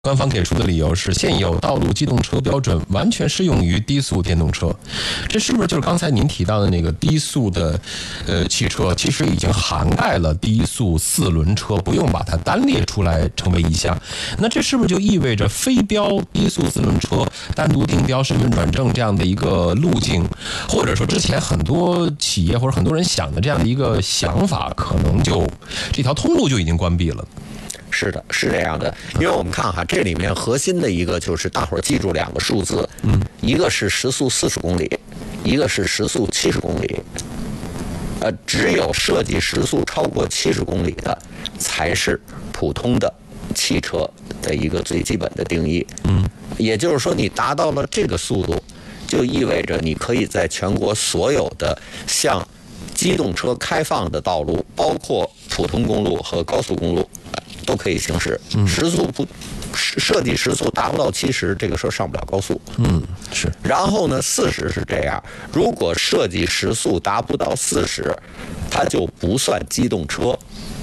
官方给出的理由是，现有道路机动车标准完全适用于低速电动车。这是不是就是刚才您提到的那个低速的汽车，其实已经涵盖了低速4轮车，不用把它单列出来成为一项？那这是不是就意味着非标低速4轮车单独定标身份转正这样的一个路径，或者说之前很多企业或者很多人想的这样的一个想法，可能就这条通路就已经关闭了？ 是的，是这样的，因为我们看哈，这里面核心的一个就是大伙儿记住2个数字，一个是时速40公里，一个是时速70公里。只有设计时速超过70公里的，才是普通的汽车的一个最基本的定义。也就是说，你达到了这个速度，就意味着你可以在全国所有的向机动车开放的道路，包括普通公路和高速公路，都可以行驶。设计时速达不到70，这个车上不了高速。 是。 然后呢，40是这样，如果设计时速达不到40，它就不算机动车。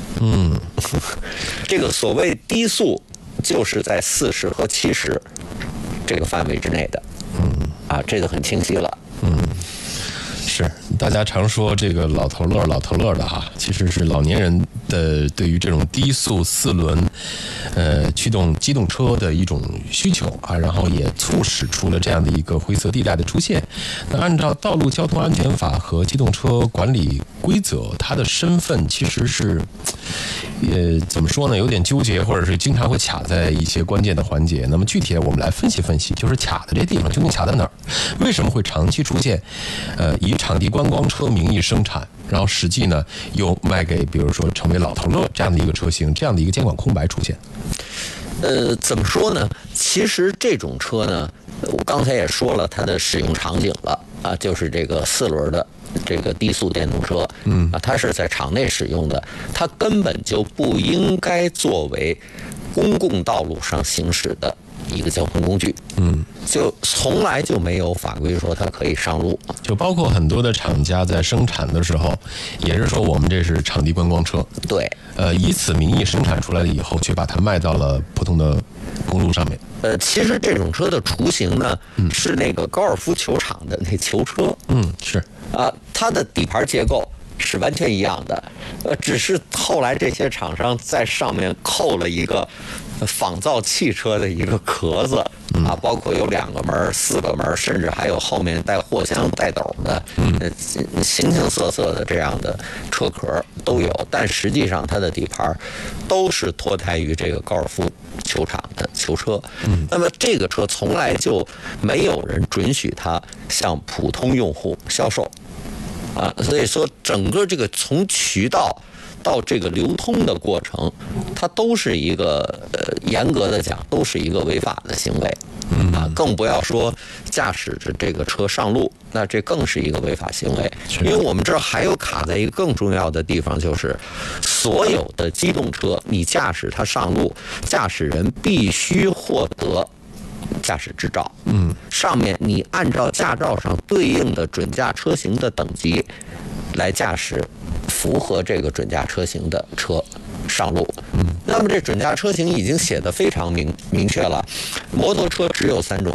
这个所谓低速，就是在40和70这个范围之内的。这个很清晰了。 是，大家常说这个老头乐的哈，其实是老年人的对于这种低速4轮驱动机动车的一种需求啊，然后也促使出了这样的一个灰色地带的出现。那按照道路交通安全法和机动车管理规则，它的身份其实是怎么说呢，有点纠结，或者是经常会卡在一些关键的环节。那么具体我们来分析分析，就是卡的这地方究竟卡在哪儿？为什么会长期出现以场地观光车名义生产，然后实际呢又卖给比如说成为老头乐这样的一个车型，这样的一个监管空白出现？ 怎么说呢？其实这种车呢，我刚才也说了它的使用场景了啊，就是这个4轮的这个低速电动车，它是在场内使用的，它根本就不应该作为公共道路上行驶的一个交通工具。就从来就没有法规说它可以上路， 就包括很多的厂家在生产的时候，也是说我们这是场地观光车， 对， 以此名义生产出来了以后，却把它卖到了普通的公路上面。 其实这种车的雏形呢，是那个高尔夫球场的那球车， 是它的底盘结构是完全一样的，只是后来这些厂商在上面扣了一个仿造汽车的一个壳子包括有2个门、4个门，甚至还有后面带货箱、带斗的，形形色色的这样的车壳都有。但实际上，它的底盘都是脱胎于这个高尔夫球场的球车。那么这个车从来就没有人准许它向普通用户销售。所以说整个这个从渠道到这个流通的过程，它都是一个严格的讲，都是一个违法的行为。更不要说驾驶着这个车上路，那这更是一个违法行为。因为我们这儿还有卡在一个更重要的地方，就是所有的机动车，你驾驶它上路，驾驶人必须获得驾驶执照。上面你按照驾照上对应的准驾车型的等级来驾驶符合这个准驾车型的车上路。那么这准驾车型已经写得非常明确了，摩托车只有3种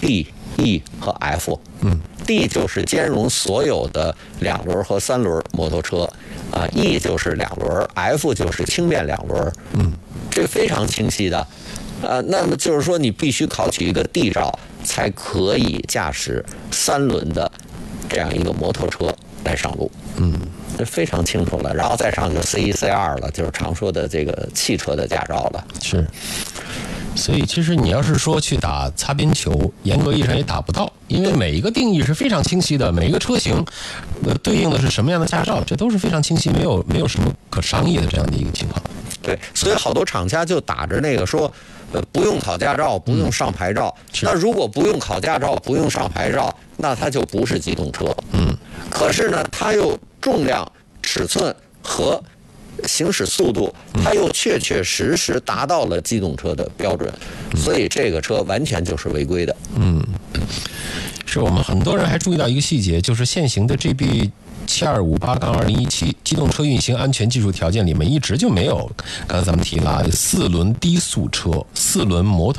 D、E 和 F。D 就是兼容所有的2轮和3轮摩托车，E 就是2轮，F 就是轻便2轮。这非常清晰的。那么就是说，你必须考取一个 D 照，才可以驾驶3轮的这样一个摩托车来上路。这非常清楚了。然后再上就 C1、C2 了，就是常说的这个汽车的驾照了。 是。所以其实你要是说去打擦边球，严格意义上也打不到，因为每一个定义是非常清晰的，每一个车型对应的是什么样的驾照，这都是非常清晰，没有什么可商议的这样的一个情况。 对，所以好多厂家就打着那个说不用考驾照，不用上牌照。那如果不用考驾照，不用上牌照，那它就不是机动车。可是呢，它又重量、尺寸和行驶速度，它又确实达到了机动车的标准，所以这个车完全就是违规的。 是我们很多人还注意到一个细节，就是现行的 7258-2017机动车运行安全技术条件里面一直就没有，刚才咱们提了4轮低速车、4轮摩托